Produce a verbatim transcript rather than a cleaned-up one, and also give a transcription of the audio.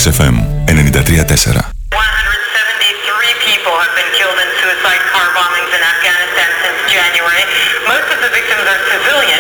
εφ εμ ενενήντα τρία τέσσερα. one hundred seventy-three people have been killed in suicide car bombings in Afghanistan since January. Most of the victims are civilian.